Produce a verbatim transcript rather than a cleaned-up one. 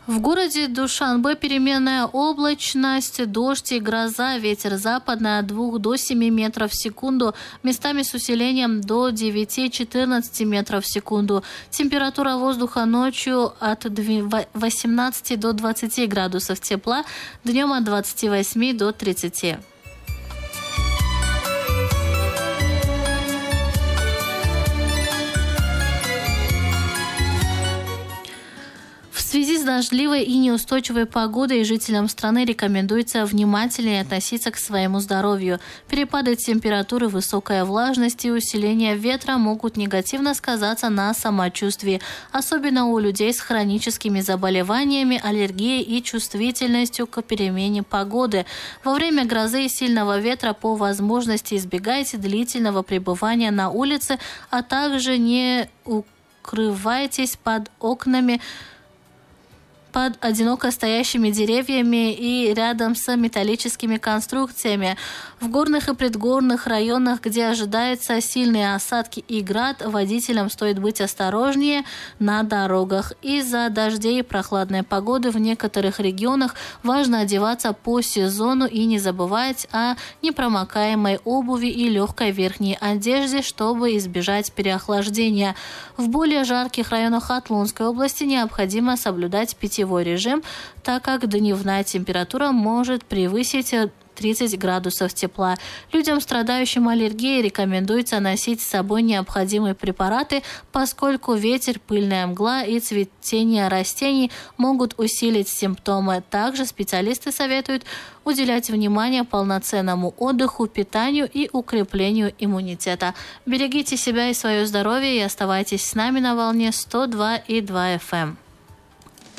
В городе Душанбе переменная облачность, дождь и гроза, ветер западный от двух до семи метров в секунду, местами с усилением до девяти-четырнадцати метров в секунду. Температура воздуха ночью от восемнадцати до двадцати градусов тепла, днем от двадцати восьми до тридцати. В связи с дождливой и неустойчивой погодой жителям страны рекомендуется внимательнее относиться к своему здоровью. Перепады температуры, высокая влажность и усиление ветра могут негативно сказаться на самочувствии, особенно у людей с хроническими заболеваниями, аллергией и чувствительностью к перемене погоды. Во время грозы и сильного ветра по возможности избегайте длительного пребывания на улице, а также не укрывайтесь под окнами, под одиноко стоящими деревьями и рядом с металлическими конструкциями. В горных и предгорных районах, где ожидаются сильные осадки и град, водителям стоит быть осторожнее на дорогах. Из-за дождей и прохладной погоды в некоторых регионах важно одеваться по сезону и не забывать о непромокаемой обуви и легкой верхней одежде, чтобы избежать переохлаждения. В более жарких районах Атлонской области необходимо соблюдать питьевой режим, так как дневная температура может превысить тридцать градусов тепла. Людям, страдающим аллергией, рекомендуется носить с собой необходимые препараты, поскольку ветер, пыльная мгла и цветение растений могут усилить симптомы. Также специалисты советуют уделять внимание полноценному отдыху, питанию и укреплению иммунитета. Берегите себя и свое здоровье и оставайтесь с нами на волне сто два и два эф эм.